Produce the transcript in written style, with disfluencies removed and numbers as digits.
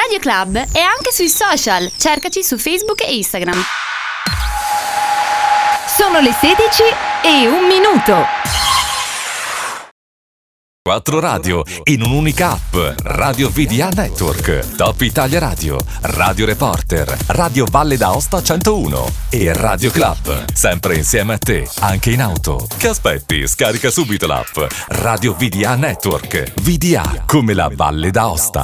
Radio Club è anche sui social, cercaci su Facebook e Instagram. Sono le 16:01. 4 radio in un'unica app. Radio VDA Network, Top Italia Radio, Radio Reporter, Radio Valle d'Aosta 101 e Radio Club. Sempre insieme a te, anche in auto. Che aspetti? Scarica subito l'app Radio VDA Network. VDA come la Valle d'Aosta.